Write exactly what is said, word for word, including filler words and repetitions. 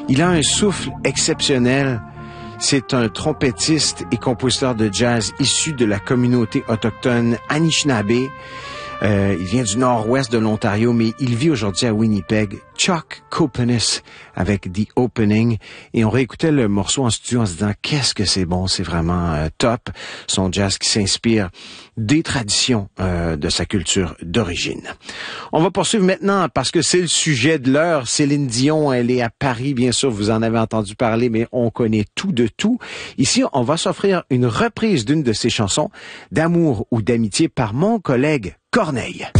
Il a un souffle exceptionnel. C'est un trompettiste et compositeur de jazz issu de la communauté autochtone Anishinaabe. Euh, il vient du nord-ouest de l'Ontario, mais il vit aujourd'hui à Winnipeg. Chuck Copenis avec The Opening. Et on réécoutait le morceau en studio en se disant qu'est-ce que c'est bon, c'est vraiment euh, top. Son jazz qui s'inspire des traditions euh, de sa culture d'origine. On va poursuivre maintenant parce que c'est le sujet de l'heure. Céline Dion, elle est à Paris, bien sûr, vous en avez entendu parler, mais on connaît tout de tout. Ici, on va s'offrir une reprise d'une de ses chansons, d'amour ou d'amitié, par mon collègue Corneille.